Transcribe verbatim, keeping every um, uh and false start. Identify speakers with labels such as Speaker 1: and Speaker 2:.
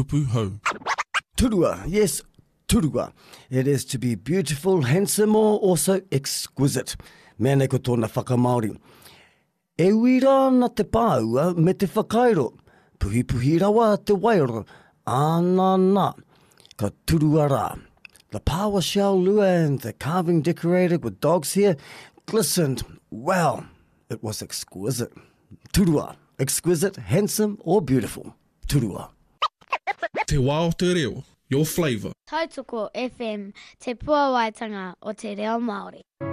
Speaker 1: kupu hau.
Speaker 2: Turua, yes, turua. It is to be beautiful, handsome, or also exquisite. Mea nei ko tōna whakamaori. E wira na te pāua me te whakairo. Puhi puhi rawa te wairo. Ana na. Ka turua rā. The pawa shell lua and the carving decorated with dogs here glistened. Wow, it was exquisite. Turua, exquisite, handsome, or beautiful. Turua.
Speaker 1: Te wā o te reo, your flavour.
Speaker 3: Tautoko F M, te puawaitanga o te reo Māori.